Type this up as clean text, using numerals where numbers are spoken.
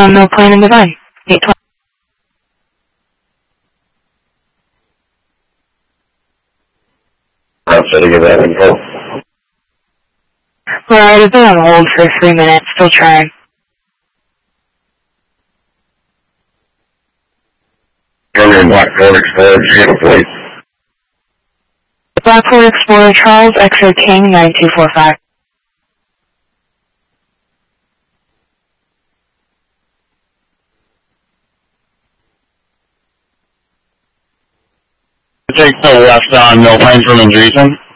No plane in the vine. 820. I'm setting it up info. Right, I've been on hold for 3 minutes, still trying. Running Black Ford Explorer, Seattle Police. Black Ford Explorer, Charles X-Ray King, 9245. Take the left on Mill Plains from Andreessen.